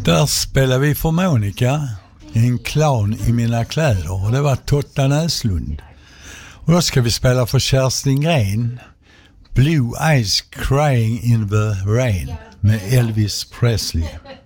Där spelade vi för Monica, en clown i mina kläder, och det var Totta Näslund. Och då ska vi spela för Kerstin Gren, Blue Eyes Crying in the Rain med Elvis Presley.